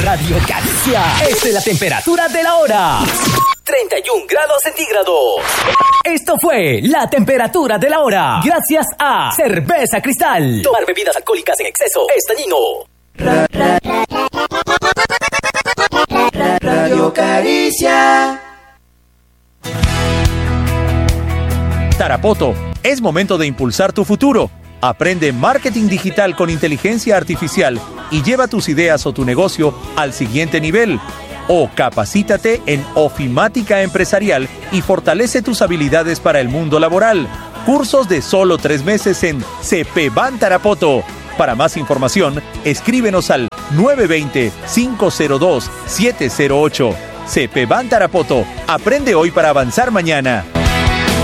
Radio Caricia. Esta es la temperatura de la hora. 31 grados centígrados. Esto fue la temperatura de la hora. Gracias a Cerveza Cristal. Tomar bebidas alcohólicas en exceso es dañino. Radio Caricia. Tarapoto, es momento de impulsar tu futuro. Aprende marketing digital con inteligencia artificial y lleva tus ideas o tu negocio al siguiente nivel. O capacítate en Ofimática Empresarial y fortalece tus habilidades para el mundo laboral. Cursos de solo 3 meses en CPBAN Tarapoto. Para más información, escríbenos al 920-502-708. CPBAN Tarapoto. Aprende hoy para avanzar mañana.